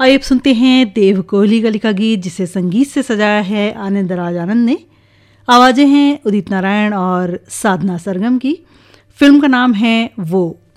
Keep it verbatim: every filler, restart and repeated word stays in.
आइए सुनते हैं देव कोहली का लिखा गीत जिसे संगीत से सजाया है आनंद राज आनंद ने। आवाजें हैं उदित नारायण और साधना सरगम की। फिल्म का नाम है वो।